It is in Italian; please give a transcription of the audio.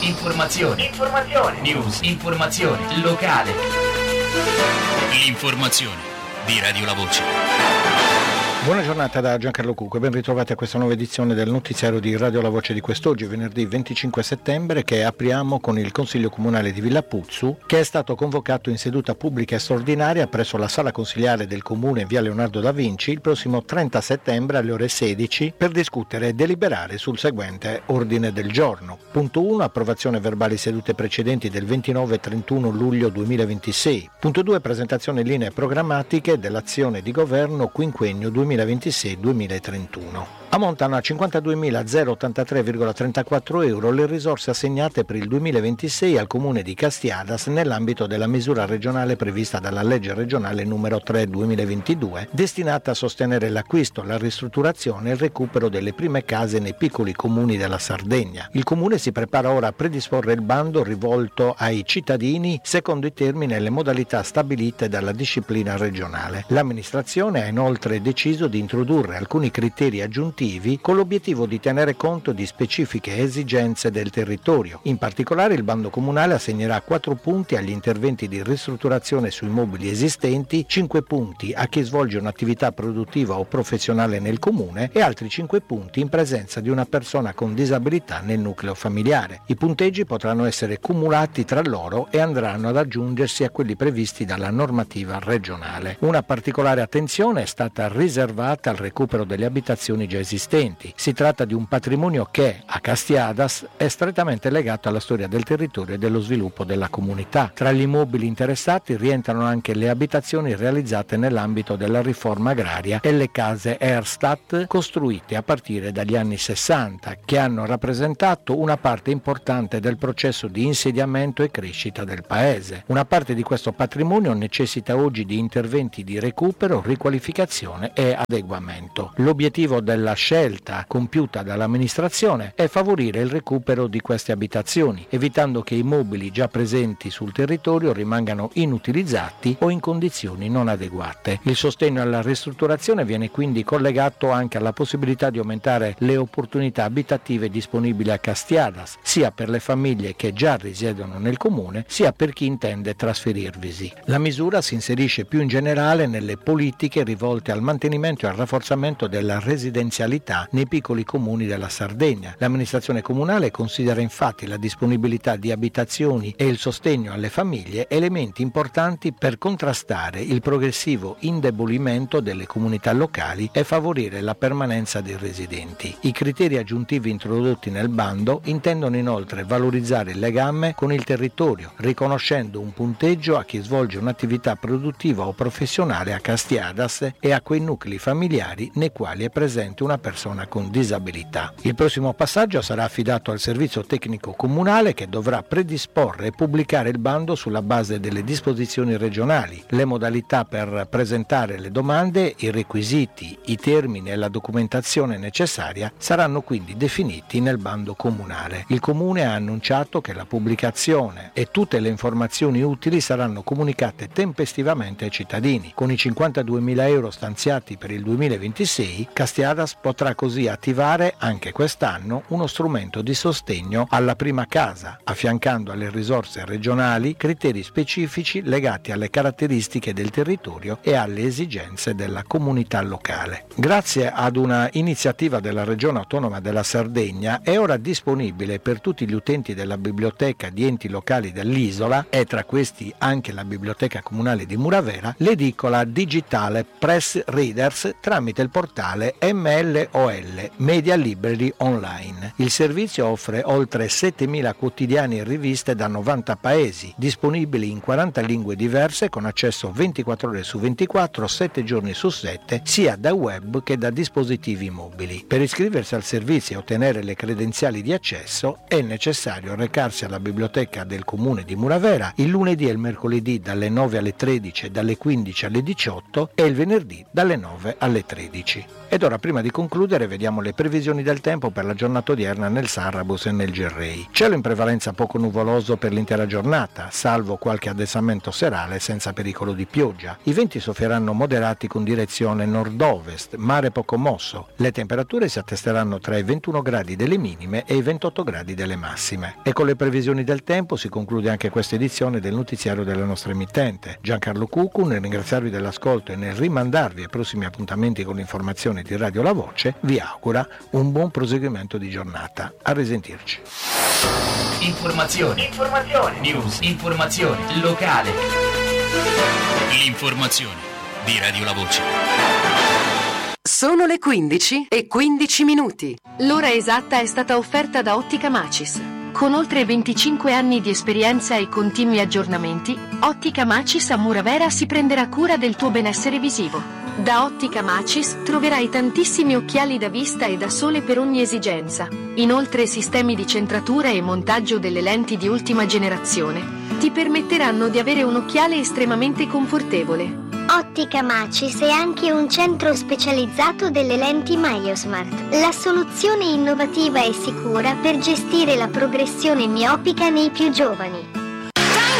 Informazione. News. Informazione. Locale. L'informazione di Radio La Voce. Buona giornata da Giancarlo Cucco e ben ritrovati a questa nuova edizione del notiziario di Radio La Voce di quest'oggi, venerdì 25 settembre, che apriamo con il Consiglio Comunale di Villapuzzu, che è stato convocato in seduta pubblica e straordinaria presso la Sala Consiliare del Comune via Leonardo da Vinci il prossimo 30 settembre alle ore 16 per discutere e deliberare sul seguente ordine del giorno. Punto 1. Approvazione verbali sedute precedenti del 29 e 31 luglio 2026. Punto 2. Presentazione linee programmatiche dell'azione di governo quinquennio 2026-2031. Ammontano a 52.083,34 euro le risorse assegnate per il 2026 al Comune di Castiadas nell'ambito della misura regionale prevista dalla legge regionale numero 3/2022, destinata a sostenere l'acquisto, la ristrutturazione e il recupero delle prime case nei piccoli comuni della Sardegna. Il Comune si prepara ora a predisporre il bando rivolto ai cittadini secondo i termini e le modalità stabilite dalla disciplina regionale. L'amministrazione ha inoltre deciso di introdurre alcuni criteri aggiuntivi con l'obiettivo di tenere conto di specifiche esigenze del territorio. In particolare il bando comunale assegnerà 4 punti agli interventi di ristrutturazione su immobili esistenti, 5 punti a chi svolge un'attività produttiva o professionale nel comune e altri 5 punti in presenza di una persona con disabilità nel nucleo familiare. I punteggi potranno essere cumulati tra loro e andranno ad aggiungersi a quelli previsti dalla normativa regionale. Una particolare attenzione è stata riservata al recupero delle abitazioni già esistenti. Si tratta di un patrimonio che, a Castiadas, è strettamente legato alla storia del territorio e dello sviluppo della comunità. Tra gli immobili interessati rientrano anche le abitazioni realizzate nell'ambito della riforma agraria e le case Erstat costruite a partire dagli anni 60, che hanno rappresentato una parte importante del processo di insediamento e crescita del paese. Una parte di questo patrimonio necessita oggi di interventi di recupero, riqualificazione e adeguamento. L'obiettivo della scelta compiuta dall'amministrazione è favorire il recupero di queste abitazioni, evitando che i immobili già presenti sul territorio rimangano inutilizzati o in condizioni non adeguate. Il sostegno alla ristrutturazione viene quindi collegato anche alla possibilità di aumentare le opportunità abitative disponibili a Castiadas, sia per le famiglie che già risiedono nel comune, sia per chi intende trasferirvisi. La misura si inserisce più in generale nelle politiche rivolte al mantenimento e al rafforzamento della residenzialità nei piccoli comuni della Sardegna. L'amministrazione comunale considera infatti la disponibilità di abitazioni e il sostegno alle famiglie elementi importanti per contrastare il progressivo indebolimento delle comunità locali e favorire la permanenza dei residenti. I criteri aggiuntivi introdotti nel bando intendono inoltre valorizzare il legame con il territorio, riconoscendo un punteggio a chi svolge un'attività produttiva o professionale a Castiadas e a quei nuclei familiari nei quali è presente una persona con disabilità. Il prossimo passaggio sarà affidato al servizio tecnico comunale, che dovrà predisporre e pubblicare il bando sulla base delle disposizioni regionali. Le modalità per presentare le domande, i requisiti, i termini e la documentazione necessaria saranno quindi definiti nel bando comunale. Il Comune ha annunciato che la pubblicazione e tutte le informazioni utili saranno comunicate tempestivamente ai cittadini. Con i 52.000 euro stanziati per il 2026, Castiadas potrà così attivare anche quest'anno uno strumento di sostegno alla prima casa, affiancando alle risorse regionali criteri specifici legati alle caratteristiche del territorio e alle esigenze della comunità locale. Grazie ad una iniziativa della Regione Autonoma della Sardegna è ora disponibile per tutti gli utenti della biblioteca di enti locali dell'isola, e tra questi anche la biblioteca comunale di Muravera, l'edicola digitale Press Readers tramite il portale MLOL, Media Library Online. Il servizio offre oltre 7.000 quotidiani e riviste da 90 paesi, disponibili in 40 lingue diverse con accesso 24 ore su 24, 7 giorni su 7, sia da web che da dispositivi mobili. Per iscriversi al servizio e ottenere le credenziali di accesso è necessario recarsi alla biblioteca del Comune di Muravera il lunedì e il mercoledì dalle 9 alle 13 e dalle 15 alle 18 e il venerdì dalle 9 alle 13. Ed ora, prima di concludere, vediamo le previsioni del tempo per la giornata odierna nel Sarrabus e nel Gerrei. Cielo in prevalenza poco nuvoloso per l'intera giornata, salvo qualche addensamento serale senza pericolo di pioggia. I venti soffieranno moderati con direzione nord-ovest, mare poco mosso. Le temperature si attesteranno tra i 21 gradi delle minime e i 28 gradi delle massime. E con le previsioni del tempo si conclude anche questa edizione del notiziario della nostra emittente. Giancarlo Cucu, nel ringraziarvi dell'ascolto e nel rimandarvi ai prossimi appuntamenti con l'informazione di Radio La Voce, vi augura un buon proseguimento di giornata. A risentirci. Informazione, news, informazione locale. L'informazione di Radio La Voce. Sono le 15:15. L'ora esatta è stata offerta da Ottica Macis. Con oltre 25 anni di esperienza e continui aggiornamenti, Ottica Macis a Muravera si prenderà cura del tuo benessere visivo. Da Ottica Macis troverai tantissimi occhiali da vista e da sole per ogni esigenza. Inoltre sistemi di centratura e montaggio delle lenti di ultima generazione ti permetteranno di avere un occhiale estremamente confortevole. Ottica Macis è anche un centro specializzato delle lenti MyoSmart, la soluzione innovativa e sicura per gestire la progressione miopica nei più giovani.